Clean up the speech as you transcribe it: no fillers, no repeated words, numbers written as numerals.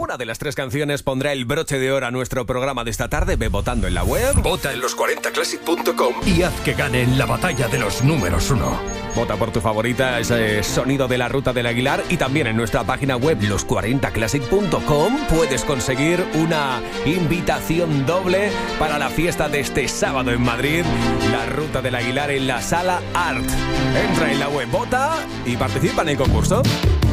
Una de las 3 canciones pondrá el broche de oro a nuestro programa de esta tarde. Ve votando en la web. Vota en los40classic.com y haz que gane en la batalla de los números 1. Vota por tu favorita, ese sonido de la Ruta del Aguilar. Y también en nuestra página web, los40classic.com, puedes conseguir una invitación doble para la fiesta de este sábado en Madrid, la Ruta del Aguilar en la Sala Art. Entra en la web, vota y participa en el concurso.